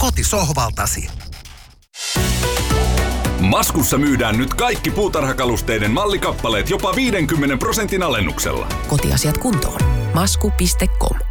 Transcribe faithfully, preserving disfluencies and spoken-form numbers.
kotisohvaltasi. Maskussa myydään nyt kaikki puutarhakalusteiden mallikappaleet jopa viidenkymmenen prosentin alennuksella. Kotiasiat kuntoon. masku piste com